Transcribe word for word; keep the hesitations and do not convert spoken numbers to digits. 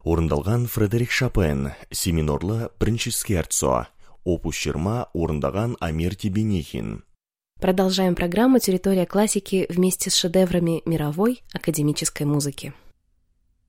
Орындалған Фредерик Шопен, си минорлы бірінші скерцо. Опус жиырма орындаған Амир Тебенихин. Продолжаем программу «Территория классики» вместе с шедеврами мировой академической музыки.